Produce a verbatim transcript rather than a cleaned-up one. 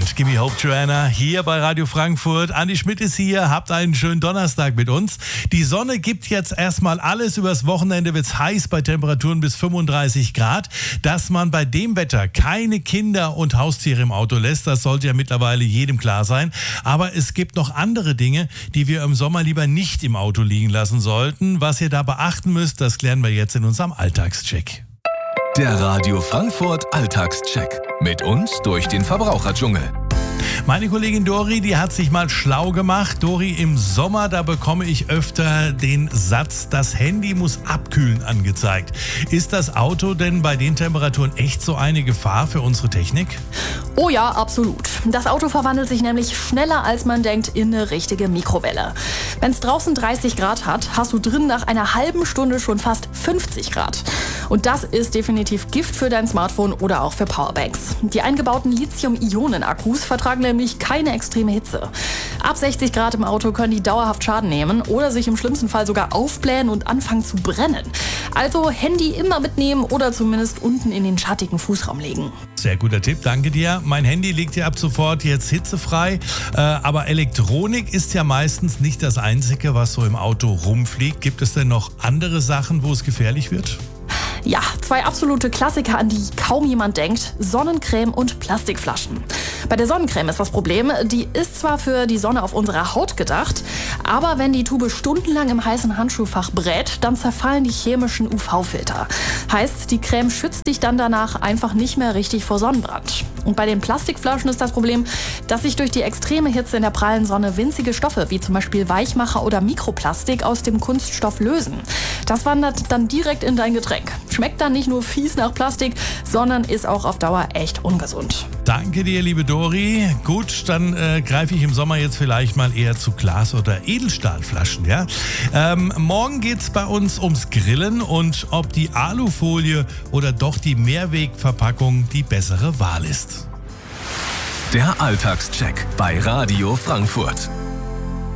und Gimme Hope Joanna hier bei Radio Frankfurt. Andi Schmidt ist hier, habt einen schönen Donnerstag mit uns. Die Sonne gibt jetzt erstmal alles. Übers Wochenende wird's heiß bei Temperaturen bis fünfunddreißig Grad. Dass man bei dem Wetter keine Kinder und Haustiere im Auto lässt, das sollte ja mittlerweile jedem klar sein. Aber es gibt noch andere Dinge, die wir im Sommer lieber nicht im Auto liegen lassen sollten. Was ihr da beachten müsst, das klären wir jetzt in unserem Alltagscheck. Der Radio Frankfurt Alltagscheck. Mit uns durch den Verbraucherdschungel. Meine Kollegin Dori, die hat sich mal schlau gemacht. Dori, im Sommer, da bekomme ich öfter den Satz, das Handy muss abkühlen angezeigt. Ist das Auto denn bei den Temperaturen echt so eine Gefahr für unsere Technik? Oh ja, absolut. Das Auto verwandelt sich nämlich schneller, als man denkt, in eine richtige Mikrowelle. Wenn es draußen dreißig Grad hat, hast du drin nach einer halben Stunde schon fast fünfzig Grad. Und das ist definitiv Gift für dein Smartphone oder auch für Powerbanks. Die eingebauten Lithium-Ionen-Akkus vertragen nämlich keine extreme Hitze. Ab sechzig Grad im Auto können die dauerhaft Schaden nehmen oder sich im schlimmsten Fall sogar aufblähen und anfangen zu brennen. Also Handy immer mitnehmen oder zumindest unten in den schattigen Fußraum legen. Sehr guter Tipp, danke dir. Mein Handy liegt ja ab sofort jetzt hitzefrei. Äh, aber Elektronik ist ja meistens nicht das Einzige, was so im Auto rumfliegt. Gibt es denn noch andere Sachen, wo es gefährlich wird? Ja, zwei absolute Klassiker, an die kaum jemand denkt: Sonnencreme und Plastikflaschen. Bei der Sonnencreme ist das Problem, die ist zwar für die Sonne auf unserer Haut gedacht, aber wenn die Tube stundenlang im heißen Handschuhfach brät, dann zerfallen die chemischen U V-Filter. Heißt, die Creme schützt dich dann danach einfach nicht mehr richtig vor Sonnenbrand. Und bei den Plastikflaschen ist das Problem, dass sich durch die extreme Hitze in der prallen Sonne winzige Stoffe wie zum Beispiel Weichmacher oder Mikroplastik aus dem Kunststoff lösen. Das wandert dann direkt in dein Getränk. Schmeckt dann nicht nur fies nach Plastik, sondern ist auch auf Dauer echt ungesund. Danke dir, liebe Dori. Gut, dann äh, greife ich im Sommer jetzt vielleicht mal eher zu Glas- oder Edelstahlflaschen. Ja? Ähm, morgen geht es bei uns ums Grillen und ob die Alufolie oder doch die Mehrwegverpackung die bessere Wahl ist. Der Alltagscheck bei Radio Frankfurt.